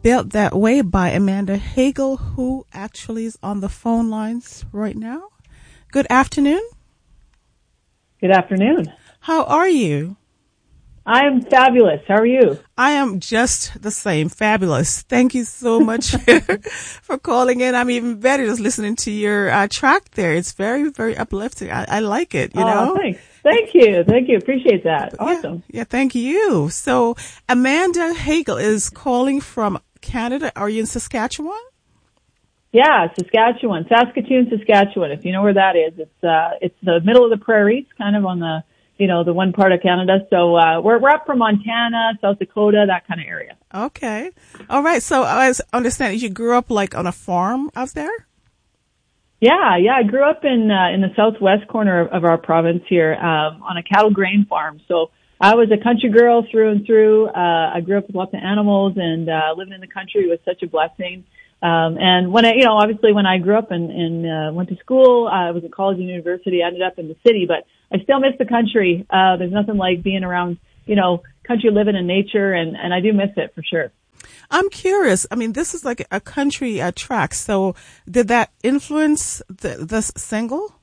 Built That Way by Amanda Hagel, who actually is on the phone lines right now. Good afternoon. Good afternoon. How are you? I am fabulous. How are you? I am just the same. Fabulous. Thank you so much for calling in. I'm even better just listening to your track there. It's very, very uplifting. I like it, you know? Thanks. Thank you. Thank you. Appreciate that. Awesome. Yeah, thank you. So Amanda Hagel is calling from Canada. Are you in Saskatchewan? Yeah, Saskatchewan. Saskatoon, Saskatchewan. If you know where that is, it's the middle of the prairies, kind of on the the one part of Canada. So we're up from Montana, South Dakota, that kind of area. Okay. All right. So I understand you grew up like on a farm out there? Yeah. I grew up in the southwest corner of our province here, on a cattle grain farm. So I was a country girl through and through. I grew up with lots of animals, and living in the country was such a blessing. And when obviously when I grew up and went to school, I was at college and university, I ended up in the city, but I still miss the country. There's nothing like being around, country living in nature, and I do miss it for sure. I'm curious. I mean, this is like a country track. So did that influence this single?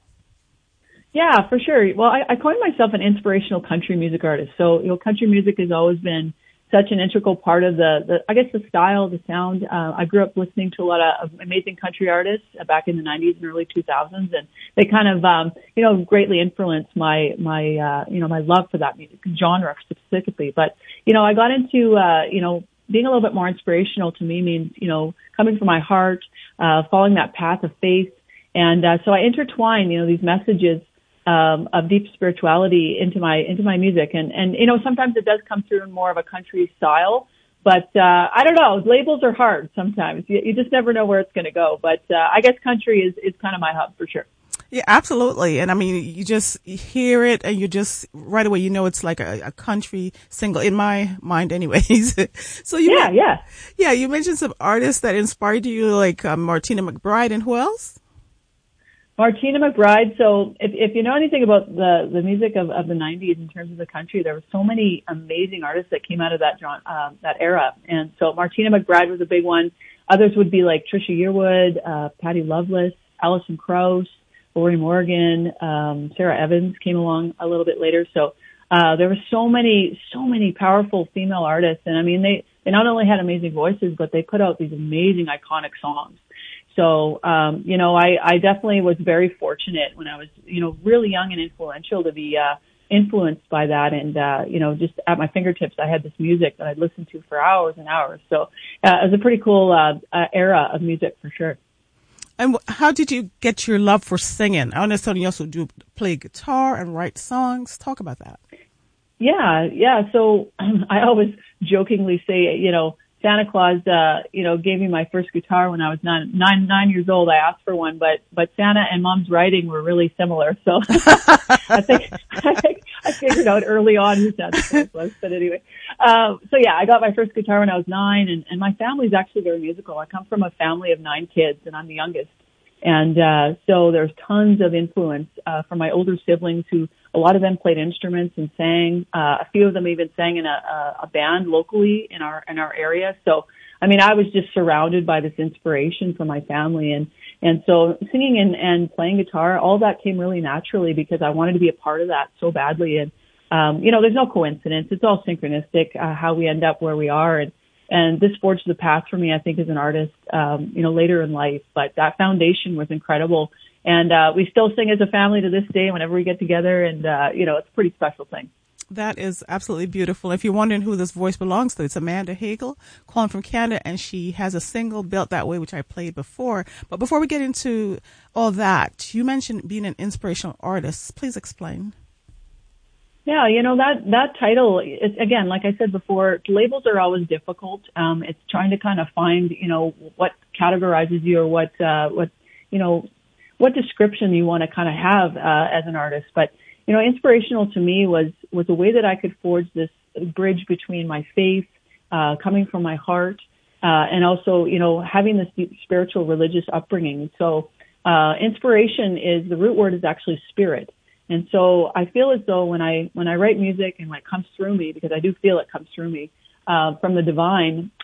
Yeah, for sure. Well, I coined myself an inspirational country music artist. So, country music has always been such an integral part of the style, the sound. I grew up listening to a lot of amazing country artists back in the 90s and early 2000s, and they kind of, greatly influenced my love for that music genre specifically. But, I got into, being a little bit more inspirational to me means, coming from my heart, following that path of faith. And, so I intertwine, these messages of deep spirituality into my music. And, sometimes it does come through in more of a country style, but, I don't know. Labels are hard sometimes. You just never know where it's going to go. But, I guess country is kind of my hub for sure. Yeah, absolutely. And I mean, you just hear it and you just right away, it's like a country single in my mind anyways. So you mentioned some artists that inspired you, like Martina McBride, and who else? Martina McBride. So if you know anything about the music of the 90s in terms of the country, there were so many amazing artists that came out of that era. And so Martina McBride was a big one. Others would be like Trisha Yearwood, Patty Loveless, Alison Krauss, Lori Morgan, Sarah Evans came along a little bit later. So there were so many powerful female artists. And I mean, they not only had amazing voices, but they put out these amazing iconic songs. So, I definitely was very fortunate when I was, really young and influential to be influenced by that. And, just at my fingertips, I had this music that I'd listen to for hours and hours. So it was a pretty cool era of music for sure. And how did you get your love for singing? I understand you also do play guitar and write songs. Talk about that. Yeah. So I always jokingly say, Santa Claus, gave me my first guitar when I was nine years old. I asked for one, but Santa and Mom's writing were really similar. So I think I figured out early on who Santa Claus was. But anyway, I got my first guitar when I was 9, and my family's actually very musical. I come from a family of 9 kids, and I'm the youngest. And so there's tons of influence from my older siblings who, a lot of them played instruments and sang. A few of them even sang in a band locally in our area. So, I mean, I was just surrounded by this inspiration from my family. And so singing and playing guitar, all that came really naturally because I wanted to be a part of that so badly. And, there's no coincidence. It's all synchronistic, how we end up where we are. And this forged the path for me, I think, as an artist, later in life. But that foundation was incredible. And we still sing as a family to this day whenever we get together. And, it's a pretty special thing. That is absolutely beautiful. If you're wondering who this voice belongs to, it's Amanda Hagel, calling from Canada. And she has a single, Built That Way, which I played before. But before we get into all that, you mentioned being an inspirational artist. Please explain. Yeah, that title, it's, again, like I said before, labels are always difficult. It's trying to kind of find, what categorizes you or what description you want to kind of have, as an artist. But, inspirational to me was a way that I could forge this bridge between my faith, coming from my heart, and also, having this deep spiritual religious upbringing. So, inspiration the root word is actually spirit. And so I feel as though when I write music and when it comes through me, because I do feel it comes through me, from the divine,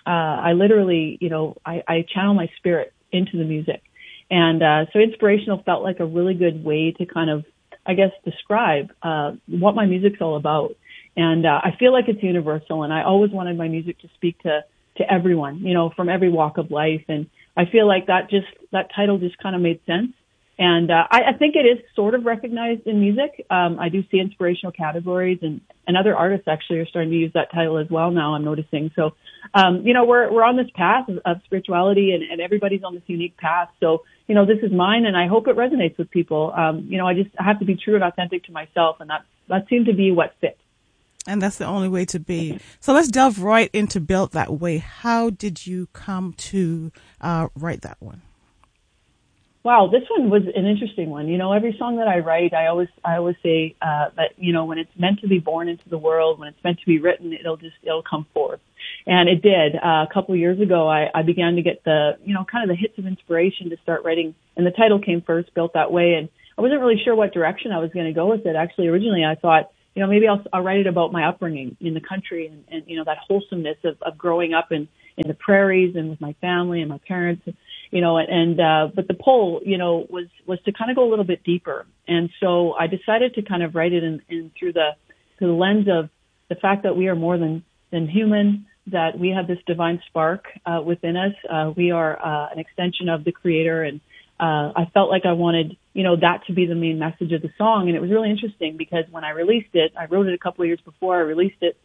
I literally, I channel my spirit into the music. And so inspirational felt like a really good way to kind of, I guess, describe what my music's all about. And I feel like it's universal, and I always wanted my music to speak to everyone, from every walk of life. And I feel like that title just kind of made sense. And I think it is sort of recognized in music. I do see inspirational categories, and other artists actually are starting to use that title as well now, I'm noticing. So, we're on this path of spirituality, and everybody's on this unique path. So, this is mine, and I hope it resonates with people. I just have to be true and authentic to myself, and that seemed to be what fit. And that's the only way to be. So let's delve right into Built That Way. How did you come to write that one? Wow, this one was an interesting one. Every song that I write, I always say that when it's meant to be born into the world, when it's meant to be written, it'll come forth, and it did. A couple of years ago, I began to get the kind of the hits of inspiration to start writing, and the title came first, Built That Way, and I wasn't really sure what direction I was going to go with it. Actually, originally I thought, maybe I'll write it about my upbringing in the country, and that wholesomeness of growing up in the prairies and with my family and my parents. But the pull, was to kind of go a little bit deeper. And so I decided to kind of write it in through the lens of the fact that we are more than human, that we have this divine spark within us. We are an extension of the Creator. And I felt like I wanted, that to be the main message of the song. And it was really interesting because when I released it, I wrote it a couple of years before I released it.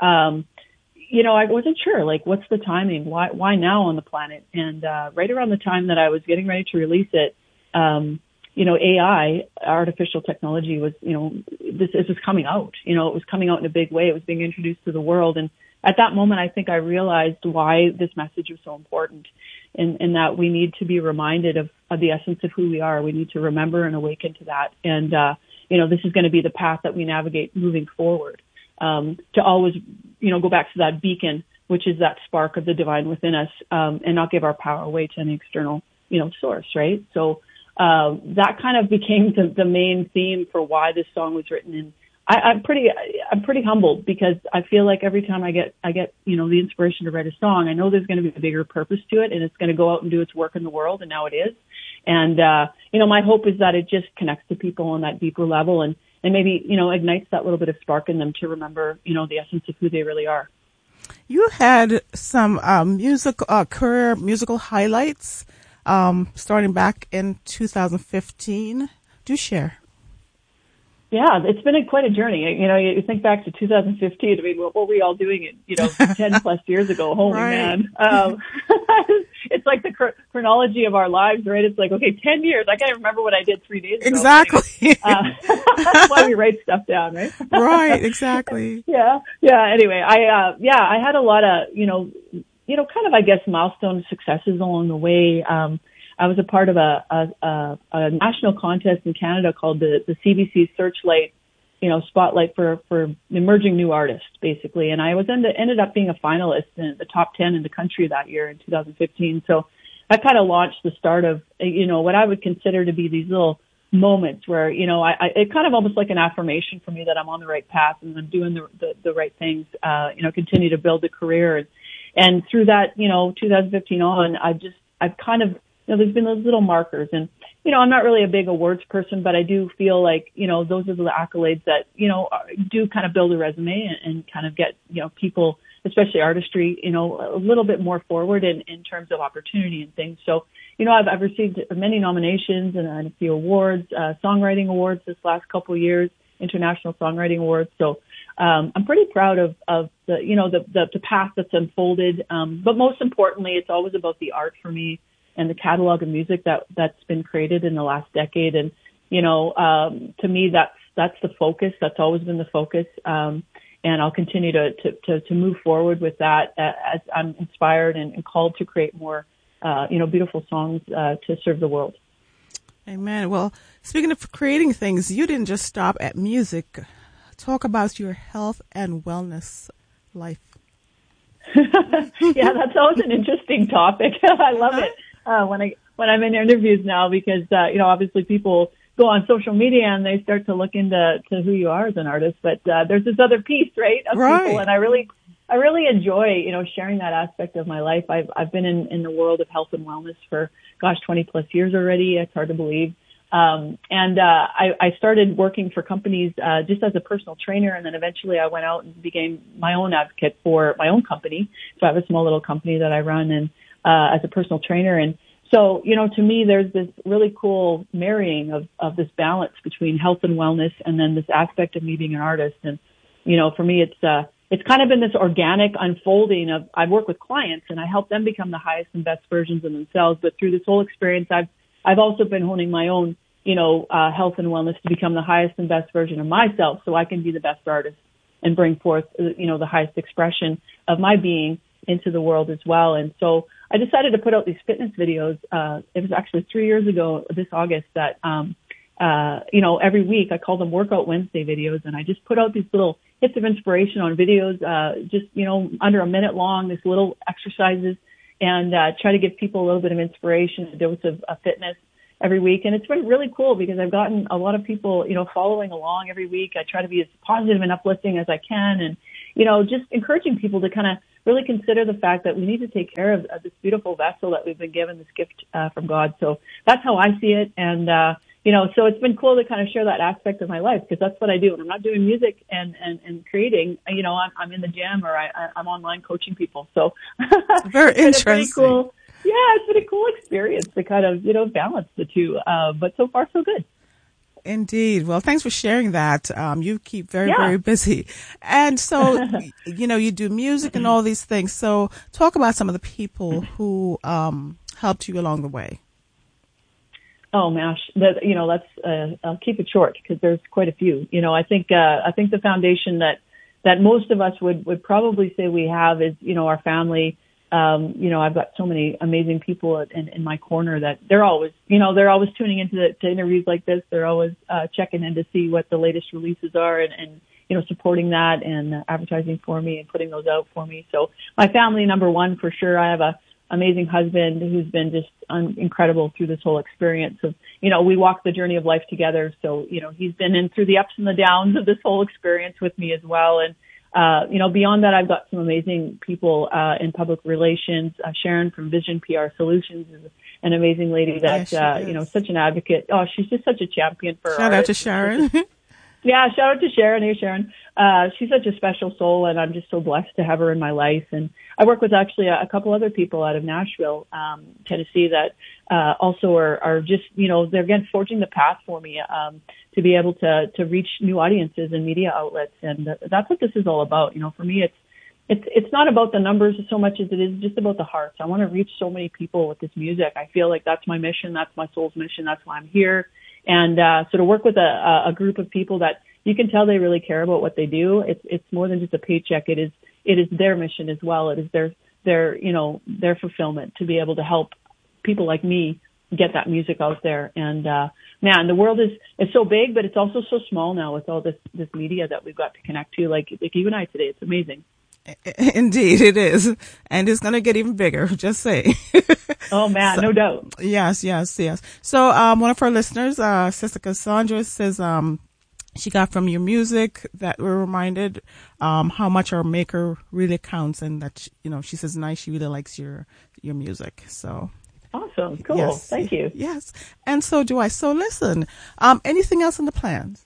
I wasn't sure, like, what's the timing? Why now on the planet? And right around the time that I was getting ready to release it, AI, artificial technology was, this was coming out. It was coming out in a big way. It was being introduced to the world. And at that moment, I think I realized why this message was so important, and that we need to be reminded of the essence of who we are. We need to remember and awaken to that. And, this is going to be the path that we navigate moving forward. To always, go back to that beacon, which is that spark of the divine within us, and not give our power away to any external, source, right? So, that kind of became the main theme for why this song was written. And I'm pretty humbled because I feel like every time I get, the inspiration to write a song, I know there's going to be a bigger purpose to it, and it's going to go out and do its work in the world. And now it is. And, my hope is that it just connects to people on that deeper level and maybe, ignites that little bit of spark in them to remember, the essence of who they really are. You had some career musical highlights starting back in 2015. Do share. Yeah, it's been quite a journey. You think back to 2015. I mean, what were we all doing 10 plus years ago? Holy right. Man. It's like the chronology of our lives, right? It's like, okay, 10 years. I can't remember what I did 3 days ago. Exactly. That's why we write stuff down, right? Right, exactly. Yeah. Anyway, I had a lot of, kind of, I guess, milestone successes along the way. I was a part of a national contest in Canada called the CBC Searchlight, Spotlight for emerging new artists, basically. And I ended up being a finalist in the top 10 in the country that year in 2015. So that kind of launched the start of, what I would consider to be these little moments where, it kind of almost like an affirmation for me that I'm on the right path and I'm doing the right things, continue to build a career. And through that, 2015 on, I've kind of, there's been those little markers, and, I'm not really a big awards person, but I do feel like, those are the accolades that, do kind of build a resume and kind of get, people, especially artistry, a little bit more forward in terms of opportunity and things. So, I've received many nominations and a few awards, songwriting awards this last couple of years, international songwriting awards. So, I'm pretty proud of the path that's unfolded. But most importantly, it's always about the art for me and the catalog of music that's been created in the last decade. And, to me, that's the focus. That's always been the focus. And I'll continue to move forward with that as I'm inspired and called to create more, beautiful songs, to serve the world. Amen. Well, speaking of creating things, you didn't just stop at music. Talk about your health and wellness life. Yeah, that's always an interesting topic. I love it. When I'm in interviews now, because, obviously people go on social media and they start to look into who you are as an artist, but, there's this other piece, right? Of right. people. And I really I really enjoy, sharing that aspect of my life. I've been in the world of health and wellness for, 20 plus years already. It's hard to believe. I started working for companies, just as a personal trainer. And then eventually I went out and became my own advocate for my own company. So I have a small little company that I run and, as a personal trainer. And so, to me, there's this really cool marrying of this balance between health and wellness and then this aspect of me being an artist. And, for me, it's kind of been this organic unfolding of, I work with clients and I help them become the highest and best versions of themselves. But through this whole experience, I've also been honing my own, health and wellness to become the highest and best version of myself so I can be the best artist and bring forth, the highest expression of my being into the world as well. And so I decided to put out these fitness videos. It was actually 3 years ago this August that, every week I call them Workout Wednesday videos, and I just put out these little hits of inspiration on videos, under a minute long, these little exercises, and try to give people a little bit of inspiration, a dose of fitness every week. And it's been really cool because I've gotten a lot of people, following along every week. I try to be as positive and uplifting as I can, and, just encouraging people to kind of really consider the fact that we need to take care of this beautiful vessel that we've been given, this gift from God. So that's how I see it. And, so it's been cool to kind of share that aspect of my life because that's what I do. When I'm not doing music and creating, I'm in the gym or I'm online coaching people. So very interesting. Pretty cool. Yeah, it's been a cool experience to kind of, balance the two. But so far, so good. Indeed. Well, thanks for sharing that. You keep very busy. And so, you do music and all these things. So talk about some of the people who helped you along the way. Oh, Mash, I'll keep it short because there's quite a few. I think the foundation that most of us would probably say we have is, our family. I've got so many amazing people in my corner that they're always tuning into to interviews like this. They're always checking in to see what the latest releases are and supporting that and advertising for me and putting those out for me. So my family, number one, for sure. I have a amazing husband who's been just incredible through this whole experience of, we walk the journey of life together. So, he's been in through the ups and the downs of this whole experience with me as well. And, beyond that, I've got some amazing people in public relations. Sharon from Vision PR Solutions is an amazing lady that, such an advocate. Oh, she's just such a champion for Shout out to Sharon. Yeah, shout out to Sharon. Hey, Sharon. She's such a special soul, and I'm just so blessed to have her in my life. And I work with actually a couple other people out of Nashville, Tennessee, that also are just, they're again forging the path for me to be able to reach new audiences and media outlets. And that's what this is all about. For me, it's not about the numbers so much as it is just about the hearts. I want to reach so many people with this music. I feel like that's my mission. That's my soul's mission. That's why I'm here. And so to work with a group of people that you can tell they really care about what they do, it's more than just a paycheck. It is their mission as well. It is their fulfillment to be able to help people like me get that music out there. And man, the world is so big, but it's also so small now with all this media that we've got to connect to. Like you and I today, it's amazing. Indeed, it is. And it's going to get even bigger, just say. Oh, man, so, no doubt. Yes. So one of our listeners, Sister Cassandra, says she got from your music that we're reminded how much our maker really counts, and that, she says nice, she really likes your music. So awesome. Cool. Yes, thank you. Yes. And so do I. So listen, anything else in the plans?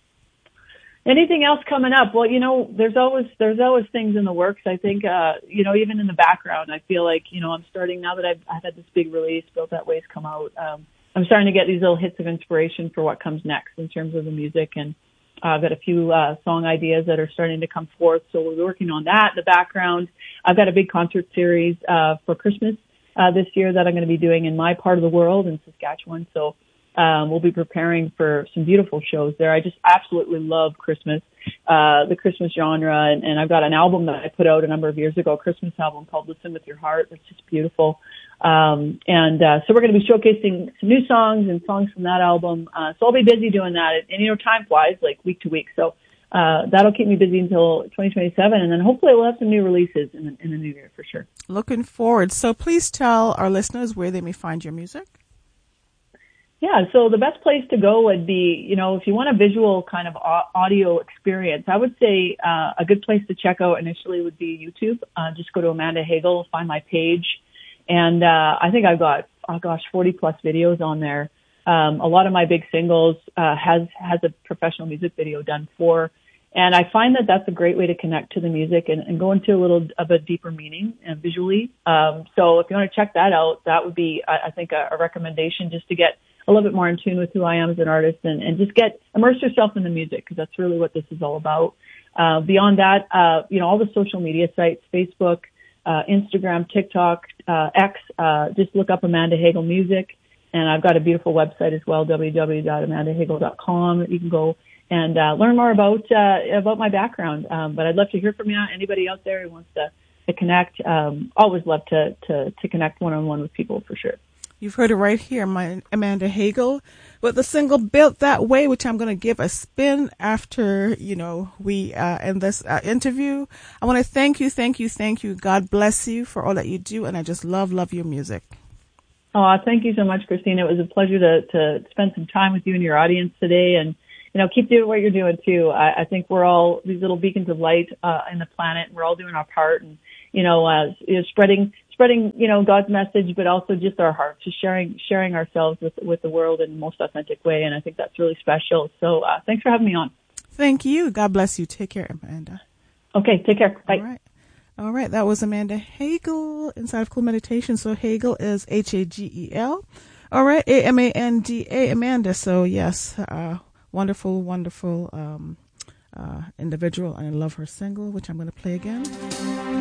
Anything else coming up? Well, there's always things in the works. I think, even in the background, I feel like, I'm starting now that I've had this big release, Built That Way's come out. I'm starting to get these little hits of inspiration for what comes next in terms of the music. And I've got a few song ideas that are starting to come forth. So we're working on that in the background. I've got a big concert series for Christmas this year that I'm going to be doing in my part of the world in Saskatchewan. So we'll be preparing for some beautiful shows there. I just absolutely love Christmas, the Christmas genre. And I've got an album that I put out a number of years ago, a Christmas album called Listen With Your Heart. It's just beautiful. So we're going to be showcasing some new songs and songs from that album. So I'll be busy doing that and time-wise, like week to week. So that'll keep me busy until 2027. And then hopefully we'll have some new releases in the new year for sure. Looking forward. So please tell our listeners where they may find your music. Yeah, so the best place to go would be, if you want a visual kind of audio experience, I would say a good place to check out initially would be YouTube. Just go to Amanda Hagel, find my page, and I think I've got 40 plus videos on there. A lot of my big singles has a professional music video done for, and I find that that's a great way to connect to the music and go into a little of a deeper meaning visually. So if you want to check that out, that would be, I think, a recommendation just to get a little bit more in tune with who I am as an artist and just immerse yourself in the music, because that's really what this is all about. Beyond that, all the social media sites, Facebook, Instagram, TikTok, X, just look up Amanda Hagel Music. And I've got a beautiful website as well, www.amandahagel.com. You can go and learn more about my background. But I'd love to hear from you. Anybody out there who wants to connect, always love to connect one-on-one with people for sure. You've heard it right here, my Amanda Hagel, with the single Built That Way, which I'm going to give a spin after, we end this interview. I want to thank you. God bless you for all that you do, and I just love your music. Oh, thank you so much, Christine. It was a pleasure to spend some time with you and your audience today, and keep doing what you're doing too. I think we're all these little beacons of light in the planet, and we're all doing our part, and spreading God's message, but also just our hearts, just sharing ourselves with the world in the most authentic way. And I think that's really special. So thanks for having me on. Thank you. God bless you. Take care, Amanda. Okay, take care. Bye. All right. That was Amanda Hagel inside of Cool Meditation. So Hagel is Hagel. All right. Amanda, Amanda. So yes, wonderful individual. And I love her single, which I'm going to play again.